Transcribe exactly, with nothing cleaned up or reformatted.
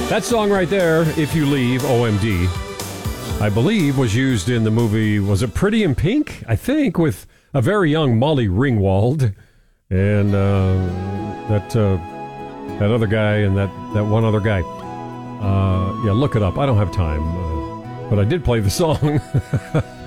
That song right there, If You Leave, O M D, I believe was used in the movie, was it Pretty in Pink? I think, with a very young Molly Ringwald and uh, that uh, that other guy and that, that one other guy. Uh, yeah, look it up. I don't have time. Uh, but I did play the song.